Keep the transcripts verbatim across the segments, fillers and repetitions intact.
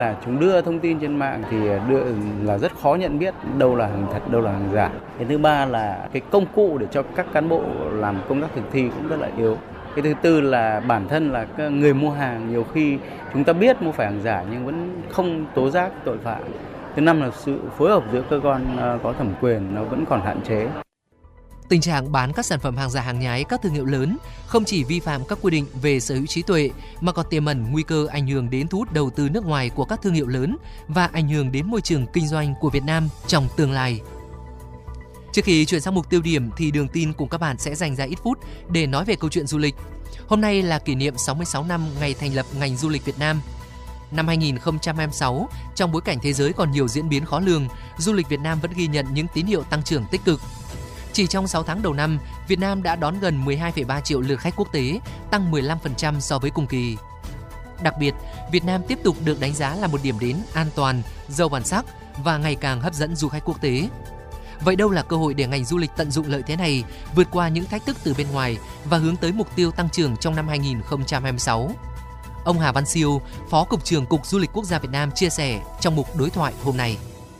Là chúng đưa thông tin trên mạng thì đưa là rất khó nhận biết đâu là hàng thật, đâu là hàng giả. Cái thứ ba là cái công cụ để cho các cán bộ làm công tác thực thi cũng rất là yếu. Cái thứ tư là bản thân là người mua hàng nhiều khi chúng ta biết mua phải hàng giả nhưng vẫn không tố giác tội phạm. Thứ năm là sự phối hợp giữa cơ quan có thẩm quyền nó vẫn còn hạn chế. Tình trạng bán các sản phẩm hàng giả hàng nhái các thương hiệu lớn không chỉ vi phạm các quy định về sở hữu trí tuệ mà còn tiềm ẩn nguy cơ ảnh hưởng đến thu hút đầu tư nước ngoài của các thương hiệu lớn và ảnh hưởng đến môi trường kinh doanh của Việt Nam trong tương lai. Trước khi chuyển sang mục tiêu điểm thì Đường Tin cùng các bạn sẽ dành ra ít phút để nói về câu chuyện du lịch. Hôm nay là kỷ niệm sáu mươi sáu năm ngày thành lập ngành du lịch Việt Nam. Năm hai nghìn không trăm hai mươi sáu, trong bối cảnh thế giới còn nhiều diễn biến khó lường, du lịch Việt Nam vẫn ghi nhận những tín hiệu tăng trưởng tích cực. Chỉ trong sáu tháng đầu năm, Việt Nam đã đón gần mười hai phẩy ba triệu lượt khách quốc tế, tăng mười lăm phần trăm so với cùng kỳ. Đặc biệt, Việt Nam tiếp tục được đánh giá là một điểm đến an toàn, giàu bản sắc và ngày càng hấp dẫn du khách quốc tế. Vậy đâu là cơ hội để ngành du lịch tận dụng lợi thế này, vượt qua những thách thức từ bên ngoài và hướng tới mục tiêu tăng trưởng trong năm hai nghìn không trăm hai mươi sáu? Ông Hà Văn Siêu, Phó Cục trưởng Cục Du lịch Quốc gia Việt Nam chia sẻ trong mục đối thoại hôm nay.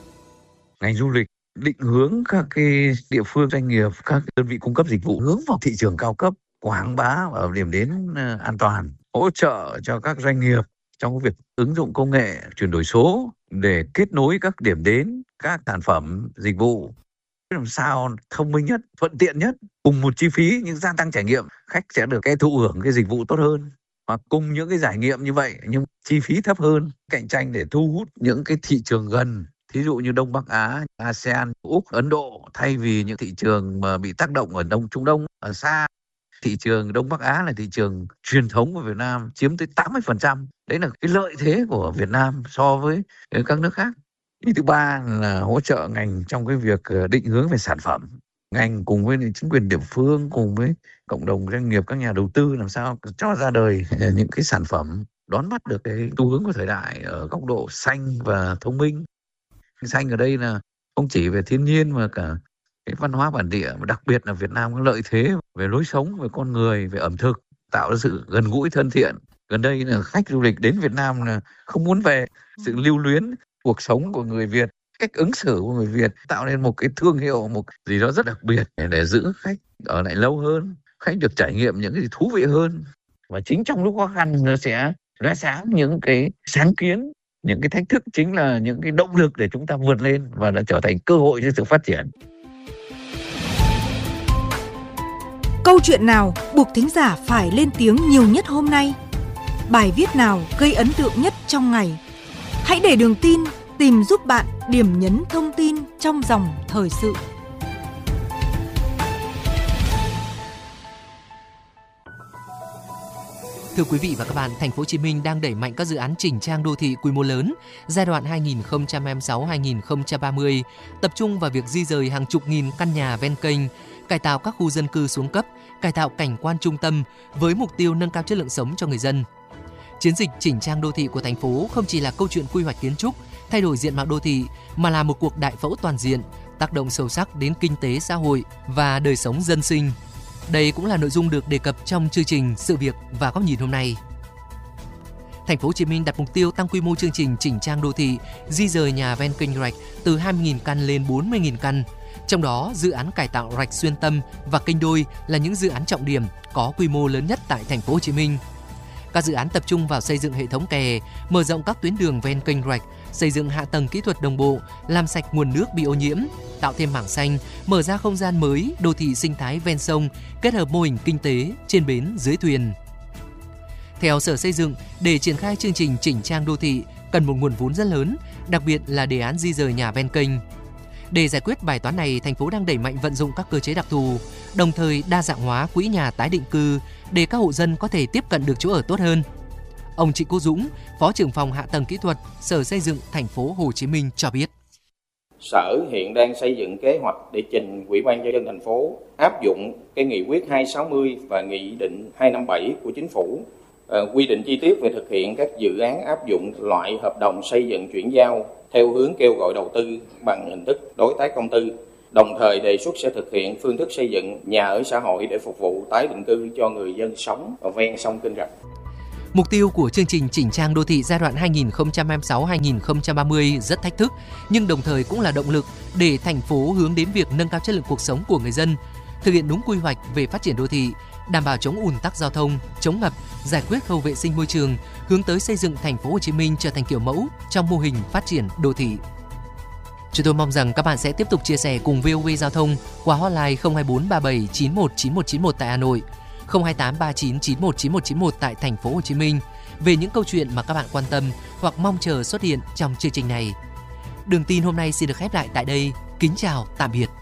Ngành du lịch định hướng các cái địa phương, doanh nghiệp, các đơn vị cung cấp dịch vụ hướng vào thị trường cao cấp, quảng bá ở điểm đến an toàn, hỗ trợ cho các doanh nghiệp trong việc ứng dụng công nghệ, chuyển đổi số để kết nối các điểm đến, các sản phẩm, dịch vụ làm sao thông minh nhất, thuận tiện nhất, cùng một chi phí nhưng gia tăng trải nghiệm, khách sẽ được cái thụ hưởng cái dịch vụ tốt hơn. Hoặc cùng những cái trải nghiệm như vậy nhưng chi phí thấp hơn, cạnh tranh để thu hút những cái thị trường gần. Thí dụ như Đông Bắc Á, a sê an, Úc, Ấn Độ thay vì những thị trường mà bị tác động ở Đông Trung Đông, ở xa. Thị trường Đông Bắc Á là thị trường truyền thống của Việt Nam chiếm tới tám mươi phần trăm. Đấy là cái lợi thế của Việt Nam so với các nước khác. Ý thứ ba là hỗ trợ ngành trong cái việc định hướng về sản phẩm. Ngành cùng với chính quyền địa phương, cùng với cộng đồng doanh nghiệp, các nhà đầu tư làm sao cho ra đời những cái sản phẩm đón bắt được cái xu hướng của thời đại ở góc độ xanh và thông minh. Xanh ở đây là không chỉ về thiên nhiên mà cả cái văn hóa bản địa, mà đặc biệt là Việt Nam có lợi thế về lối sống, về con người, về ẩm thực, tạo ra sự gần gũi thân thiện. Gần đây là khách du lịch đến Việt Nam là không muốn về, sự lưu luyến cuộc sống của người Việt, cách ứng xử của người Việt tạo nên một cái thương hiệu, một gì đó rất đặc biệt để giữ khách ở lại lâu hơn, khách được trải nghiệm những cái gì thú vị hơn. Và chính trong lúc khó khăn nó sẽ lóe sáng những cái sáng kiến, những cái thách thức chính là những cái động lực để chúng ta vượt lên và đã trở thành cơ hội cho sự phát triển. Câu chuyện nào buộc thính giả phải lên tiếng nhiều nhất hôm nay? Bài viết nào gây ấn tượng nhất trong ngày? Hãy để Đường Tin tìm giúp bạn điểm nhấn thông tin trong dòng thời sự. Thưa quý vị và các bạn, Thành phố Hồ Chí Minh đang đẩy mạnh các dự án chỉnh trang đô thị quy mô lớn giai đoạn hai nghìn không trăm hai mươi sáu đến hai nghìn không trăm ba mươi, tập trung vào việc di dời hàng chục nghìn căn nhà ven kênh, cải tạo các khu dân cư xuống cấp, cải tạo cảnh quan trung tâm với mục tiêu nâng cao chất lượng sống cho người dân. Chiến dịch chỉnh trang đô thị của thành phố không chỉ là câu chuyện quy hoạch kiến trúc, thay đổi diện mạo đô thị mà là một cuộc đại phẫu toàn diện, tác động sâu sắc đến kinh tế xã hội và đời sống dân sinh. Đây cũng là nội dung được đề cập trong chương trình Sự việc và góc nhìn hôm nay. Thành phố Hồ Chí Minh đặt mục tiêu tăng quy mô chương trình chỉnh trang đô thị, di dời nhà ven kênh rạch từ hai mươi nghìn căn lên bốn mươi nghìn căn. Trong đó, dự án cải tạo rạch xuyên tâm và kênh đôi là những dự án trọng điểm có quy mô lớn nhất tại Thành phố Hồ Chí Minh. Các dự án tập trung vào xây dựng hệ thống kè, mở rộng các tuyến đường ven kênh rạch, xây dựng hạ tầng kỹ thuật đồng bộ, làm sạch nguồn nước bị ô nhiễm, tạo thêm mảng xanh, mở ra không gian mới, đô thị sinh thái ven sông, kết hợp mô hình kinh tế trên bến dưới thuyền. Theo Sở Xây dựng, để triển khai chương trình chỉnh trang đô thị cần một nguồn vốn rất lớn, đặc biệt là đề án di dời nhà ven kênh. Để giải quyết bài toán này, thành phố đang đẩy mạnh vận dụng các cơ chế đặc thù, đồng thời đa dạng hóa quỹ nhà tái định cư để các hộ dân có thể tiếp cận được chỗ ở tốt hơn. Ông Trịnh Quốc Dũng, Phó trưởng phòng Hạ tầng Kỹ thuật, Sở Xây dựng Thành phố Hồ Chí Minh cho biết. Sở hiện đang xây dựng kế hoạch để trình Ủy ban nhân dân thành phố áp dụng cái nghị quyết hai trăm sáu mươi và nghị định hai trăm năm mươi bảy của Chính phủ, uh, quy định chi tiết về thực hiện các dự án áp dụng loại hợp đồng xây dựng chuyển giao theo hướng kêu gọi đầu tư bằng hình thức đối tác công tư. Đồng thời đề xuất sẽ thực hiện phương thức xây dựng nhà ở xã hội để phục vụ tái định cư cho người dân sống ở ven sông kênh rạch. Mục tiêu của chương trình chỉnh trang đô thị giai đoạn hai nghìn không trăm hai mươi sáu đến hai nghìn không trăm ba mươi rất thách thức, nhưng đồng thời cũng là động lực để thành phố hướng đến việc nâng cao chất lượng cuộc sống của người dân, thực hiện đúng quy hoạch về phát triển đô thị, đảm bảo chống ùn tắc giao thông, chống ngập, giải quyết khâu vệ sinh môi trường, hướng tới xây dựng thành phố Hồ Chí Minh trở thành kiểu mẫu trong mô hình phát triển đô thị. Chúng tôi mong rằng các bạn sẽ tiếp tục chia sẻ cùng vê o vê Giao thông qua hotline không hai bốn ba bảy chín một chín một chín một tại Hà Nội, không hai tám ba chín chín một chín một chín một tại thành phố Hồ Chí Minh về những câu chuyện mà các bạn quan tâm hoặc mong chờ xuất hiện trong chương trình này. Đường tin hôm nay xin được khép lại tại đây. Kính chào, tạm biệt.